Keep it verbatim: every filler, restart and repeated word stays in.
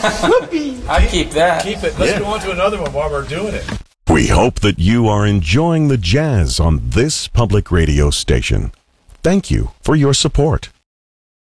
I keep that. Keep it. Let's Yeah. go on to another one while we're doing it. We hope that you are enjoying the jazz on this public radio station. Thank you for your support.